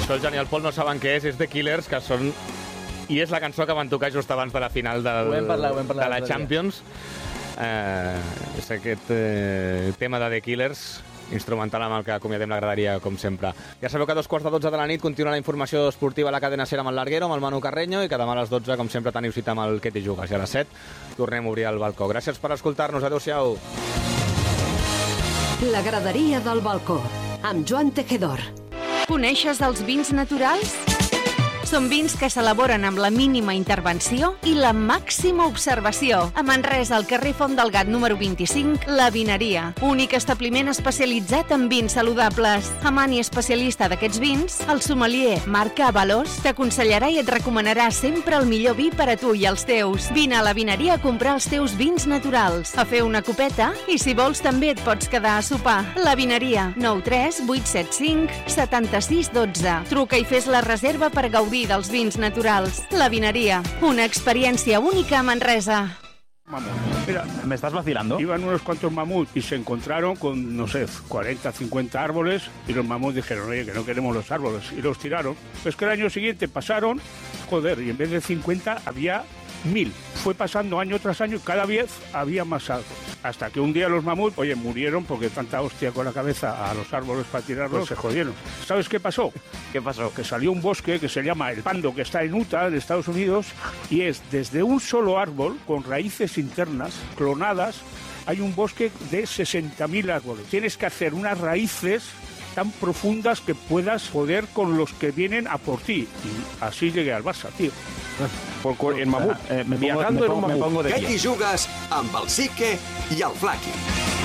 Això el Jan i el Pol no saben què és The Killers, que són... I és la cançó que van tocar just abans de la final de la Champions. És aquest tema de The Killers, instrumental amb el que acomiadem la graderia, com sempre. Ja sabeu que a 2:45 de la nit continua la informació esportiva a la cadena SER amb el Larguero, amb el Manu Carreño, i que demà a les 12, com sempre, teniu cita amb el Què t'hi jugues. I a les 7 tornem a obrir el balcó. Gràcies per escoltar-nos. Adéu-siau. La graderia del balcó, amb Joan Tejedor. Coneixes els vins naturals? Són vins que s'elaboren amb la mínima intervenció i la màxima observació. A Manresa, al carrer Font del Gat número 25, La Vineria. Únic establiment especialitzat en vins saludables. Amant i especialista d'aquests vins, el sommelier Marc Avalos t'aconsellarà i et recomanarà sempre el millor vi per a tu i els teus. Vine a La Vineria a comprar els teus vins naturals, a fer una copeta i, si vols, també et pots quedar a sopar. La Vineria, 93 875 76 12. Truca i fes la reserva per gaudir dels vins naturals. La Vineria, una experiència única a Manresa. Mira, ¿me estás vacilando? Iban unos cuantos mamuts y se encontraron con, no sé, 40, 50 árboles y los mamuts dijeron, oye, que no queremos los árboles, y los tiraron. Pues que el año siguiente pasaron, joder, y en vez de 50 había 1000. Fue pasando año tras año y cada vez había más árboles. Hasta que un día los mamuts, oye, murieron porque tanta hostia con la cabeza a los árboles para tirarlos, se jodieron. ¿Sabes qué pasó? ¿Qué pasó? Que salió un bosque que se llama el Pando, que está en Utah, en Estados Unidos, y es desde un solo árbol, con raíces internas, clonadas, hay un bosque de 60.000 árboles. Tienes que hacer unas raíces tan profundas que puedas poder con los que vienen a por ti. Y así llegué al Barça, tío. En mamut. Viajando en un mamut. Què t'hi jugues amb el Sique i el Flaqui?